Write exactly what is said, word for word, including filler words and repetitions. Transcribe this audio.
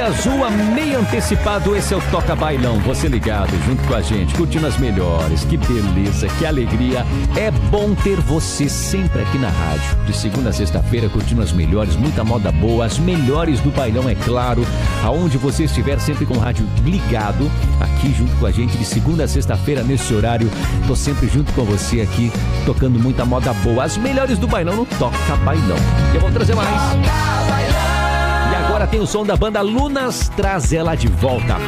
Azul, meio antecipado, esse é o Toca Bailão. Você ligado, junto com a gente, curtindo as melhores. Que beleza, que alegria. É bom ter você sempre aqui na rádio. De segunda a sexta-feira, curtindo as melhores, muita moda boa, as melhores do bailão, é claro. Aonde você estiver, sempre com o rádio ligado, aqui junto com a gente, de segunda a sexta-feira, nesse horário. Tô sempre junto com você aqui, tocando muita moda boa. As melhores do bailão no Toca Bailão. Eu vou trazer mais. E agora tem o som da banda Lunas, traz ela de volta.